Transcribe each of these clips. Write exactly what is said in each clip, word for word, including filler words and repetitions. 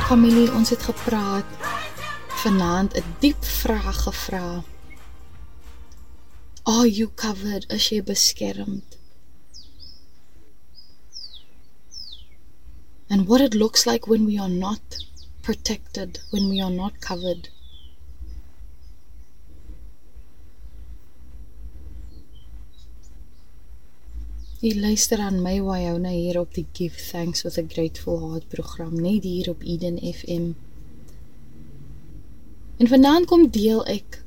Familie, ons het gepraat, vanaand 'n diep vraag gevra. Are you covered? Is jy beskermd? And what it looks like when we are not protected, when we are not covered. Jy luister aan my Wyona hier op die Give Thanks with a Grateful Heart program, net hier op Eden F M. En vanaand kom deel ek,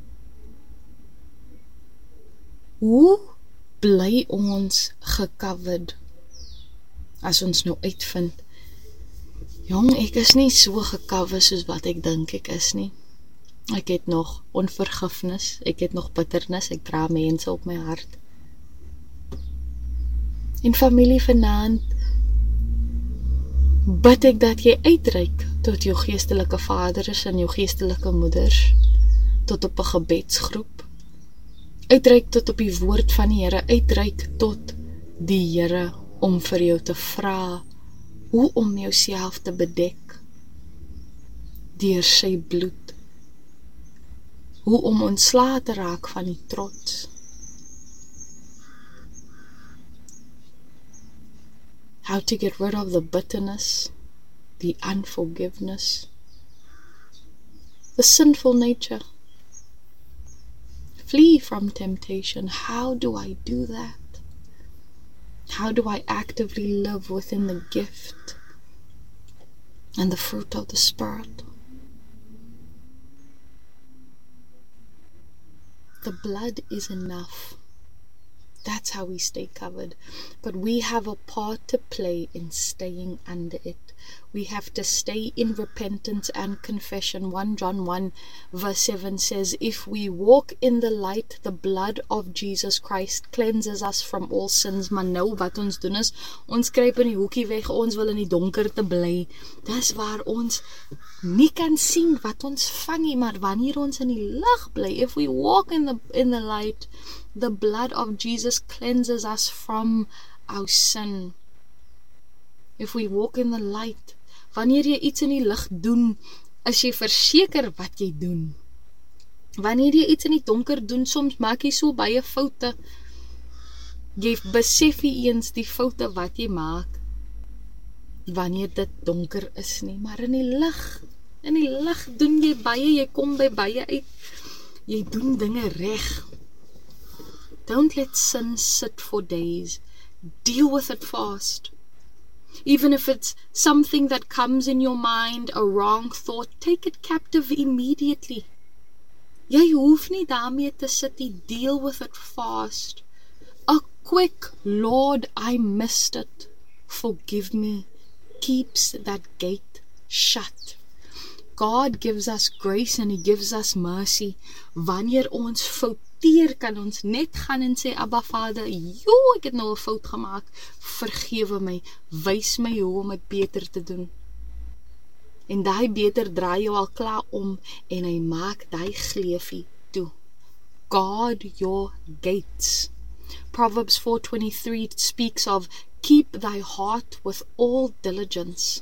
hoe bly ons gecovered, as ons nou uitvind, jong, ek is nie so gecover soos wat ek dink ek is nie. Ek het nog onvergifnis, ek het nog bitternis, ek dra mense op my hart. En familie, vanaand bid ek dat jy uitreik tot jou geestelike vaders en jou geestelike moeders, tot op 'n gebedsgroep, uitreik tot op die woord van die Here, uitreik tot die Here om vir jou te vra hoe om jouself te bedek deur sy bloed, hoe om ontslae te raak van die trots. How to get rid of the bitterness, the unforgiveness, the sinful nature. Flee from temptation. How do I do that? How do I actively live within the gift and the fruit of the Spirit? The blood is enough. That's how we stay covered. But we have a part to play in staying under it. We have to stay in repentance and confession. First John one verse seven says, if we walk in the light, the blood of Jesus Christ cleanses us from all sins. Maar nou wat ons doen is, ons kruip in die hoekie weg, ons wil in die donker te bly. Dis waar ons nie kan sien wat ons vang nie, maar wanneer ons in die lig bly, if we walk in the, in the light, the blood of Jesus cleanses us from our sin. If we walk in the light, wanneer jy iets in die lig doen, is jy verseker wat jy doen. Wanneer jy iets in die donker doen, soms maak jy so baie foute. Jy besef nie eens die foute wat jy maak, wanneer dit donker is nie. Maar in die lig, in die lig doen jy baie, jy kom by baie uit. Jy doen dinge reg. Don't let sin sit for days. Deal with it fast. Even if it's something that comes in your mind, a wrong thought, take it captive immediately. Jy hoef nie daarmee te sit nie. Deal with it fast. A quick, Lord, I missed it. Forgive me. Keeps that gate shut. God gives us grace and He gives us mercy. Wanneer ons fouteer, kan ons net gaan en sê, Abba Vader, jo, ek het nou 'n fout gemaak, vergewe my, wys my hoe om dit beter te doen. En daai beter draai jou al klaar om, en hy maak daai gleufie toe. Guard your gates. Proverbs four twenty-three speaks of, keep thy heart with all diligence.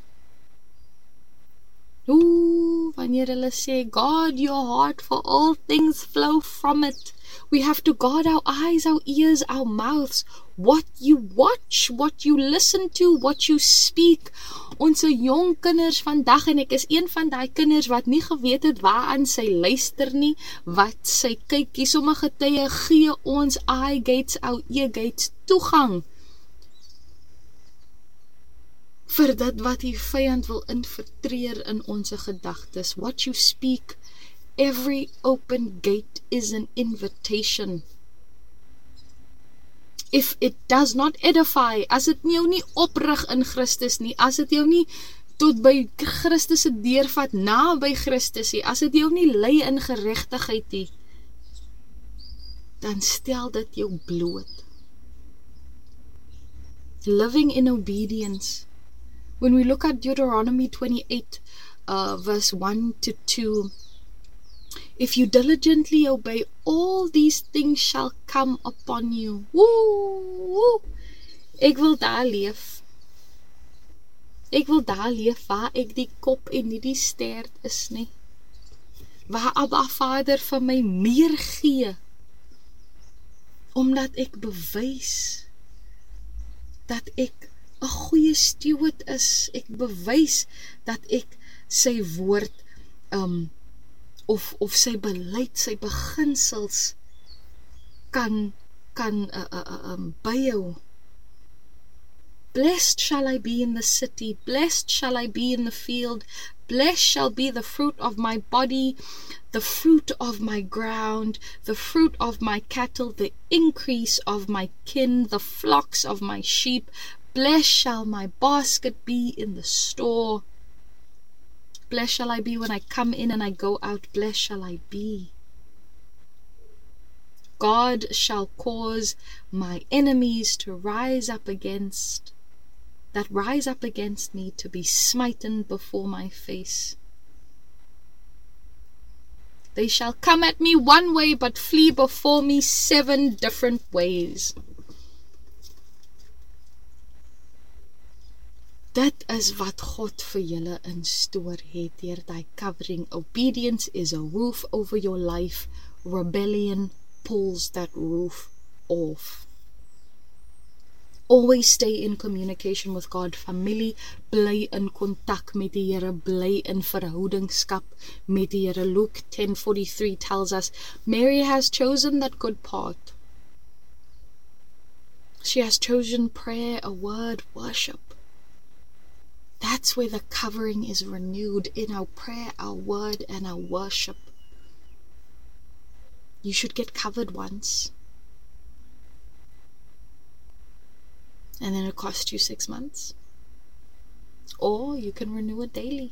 Ooh, wanneer hulle sê, guard your heart, for all things flow from it. We have to guard our eyes, our ears, our mouths, what you watch, what you listen to, what you speak. Onze jong kinders vandag, en ek is een van die kinders wat nie geweet het waaraan sy luister nie, wat sy kyk, sommige tye gee ons eye gates, our ear gates toegang vir dit wat die vyand wil infiltreer in ons gedagtes. What you speak, every open gate is an invitation. If it does not edify, as dit jou nie oprig in Christus nie, as dit jou nie tot by Christus se deurvat, na by Christus nie, as dit jou nie lei in geregtigheid nie, dan stel dit jou bloot. Living in obedience. When we look at Deuteronomy twenty-eight, uh, verse one to two, if you diligently obey, all these things shall come upon you. Woo, woo. Ek wil daar leef. Ek wil daar leef waar ek die kop en nie die stert is nie. Waar Abba Vader vir my meer gee, omdat ek bewys dat ek 'n goeie steward is. Ek bewys dat ek sy woord um, of, of sy beleid, sy beginsels kan, kan uh, uh, um, byhou. Blessed shall I be in the city, blessed shall I be in the field, blessed shall be the fruit of my body, the fruit of my ground, the fruit of my cattle, the increase of my kin, the flocks of my sheep. Blessed shall my basket be in the store. Blessed shall I be when I come in and I go out. Blessed shall I be. God shall cause my enemies to rise up against, that rise up against me, to be smitten before my face. They shall come at me one way, but flee before me seven different ways. Dit is wat God vir julle in store het deur die covering. Obedience is a roof over your life. Rebellion pulls that roof off. Always stay in communication with God. Familie, bly in kontak met die Here, bly in verhoudingskap met die Here. Luke ten forty-three tells us, Mary has chosen that good part. She has chosen prayer, a word, worship. That's where the covering is renewed, in our prayer, our word, and our worship. You should get covered once, and then it costs you six months. Or you can renew it daily.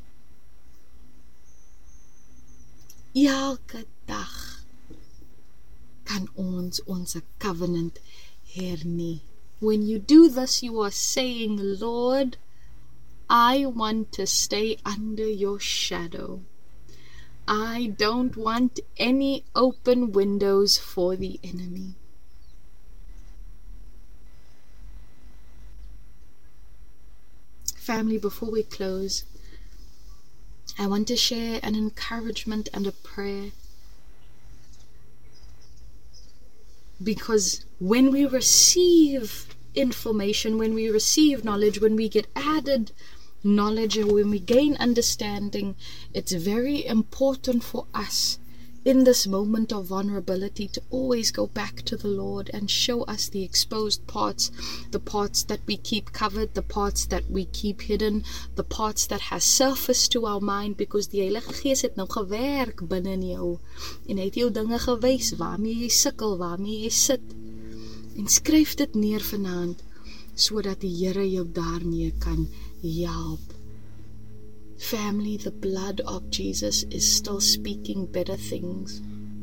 Elke dag kan ons ons covenant hernie. When you do this, you are saying, Lord, I want to stay under your shadow. I don't want any open windows for the enemy. Family, before we close, I want to share an encouragement and a prayer. Because when we receive information, when we receive knowledge, when we get added knowledge, and when we gain understanding, it's very important for us in this moment of vulnerability to always go back to the Lord and show us the exposed parts, the parts that we keep covered, the parts that we keep hidden, the parts that has surfaced to our mind, because die Heilige Gees het nou gewerk binne in jou en het jou dinge gewys waarmee jy sukkel, waarmee jy sit, en skryf dit neer vanaand sodat die Here jou daarmee kan help. Family, the blood of Jesus is still speaking better things.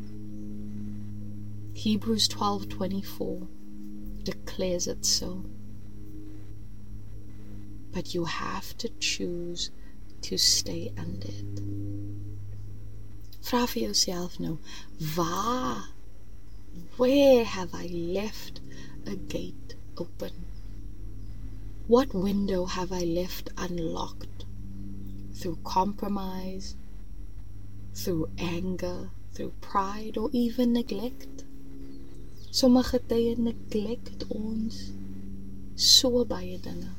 Hebrews twelve twenty-four declares it so. But you have to choose to stay under it. Vra vir jouself nou, waar, where have I left a gate open? What window have I left unlocked? Through compromise, through anger, through pride, or even neglect. Sommige tye neglect ons so baie dinge.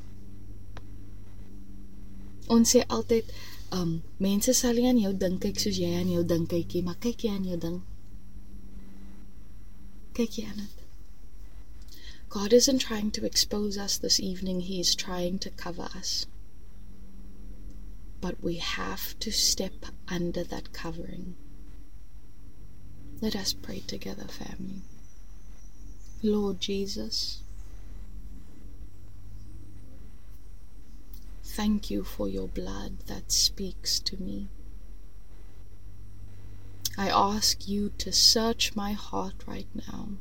Ons sê altyd, um, mense sal nie aan jou dink kyk soos jy aan jou dink kykie, maar kyk jy aan jou ding. Kyk jy aan het. God isn't trying to expose us this evening, He is trying to cover us. But we have to step under that covering. Let us pray together, family. Lord Jesus, thank you for your blood that speaks to me. I ask you to search my heart right now.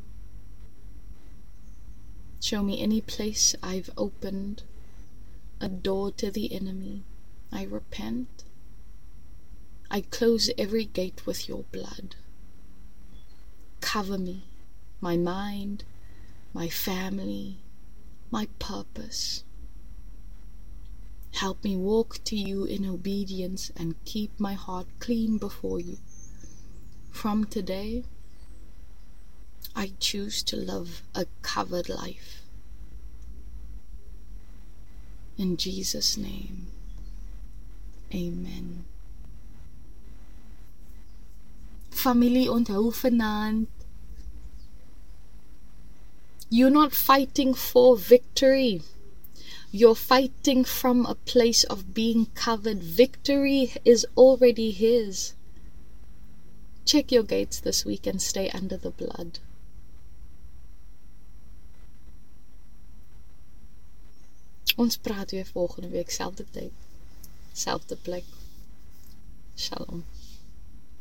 Show me any place I've opened a door to the enemy. I repent. I close every gate with your blood. Cover me, my mind, my family, my purpose. Help me walk to you in obedience and keep my heart clean before you. From today, I choose to live a covered life. In Jesus' name, amen. Familie, onthou vanaand, you're not fighting for victory. You're fighting from a place of being covered. Victory is already His. Check your gates this week and stay under the blood. Ons praat weer volgende week, selfde tyd, selfde plek. Shalom.